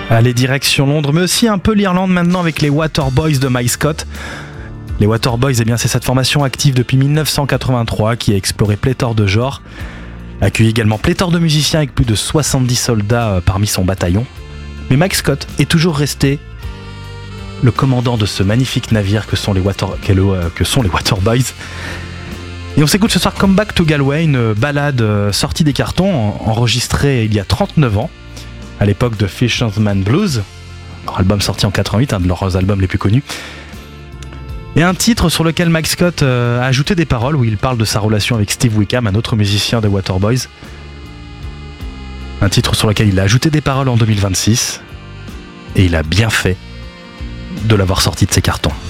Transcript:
Allez, direction Londres, mais aussi un peu l'Irlande maintenant avec les Waterboys de Mike Scott. Les Waterboys, eh bien, c'est cette formation active depuis 1983 qui a exploré pléthore de genres, accueilli également pléthore de musiciens avec plus de 70 soldats parmi son bataillon. Mais Mike Scott est toujours resté le commandant de ce magnifique navire que sont les Waterboys. Et on s'écoute ce soir Come Back to Galway, une balade sortie des cartons, enregistrée il y a 39 ans, à l'époque de Fisherman Blues, leur album sorti en 88, un de leurs albums les plus connus. Et un titre sur lequel Mike Scott a ajouté des paroles où il parle de sa relation avec Steve Wickham, un autre musicien des Waterboys. Un titre sur lequel il a ajouté des paroles en 2026. Et il a bien fait de l'avoir sorti de ses cartons.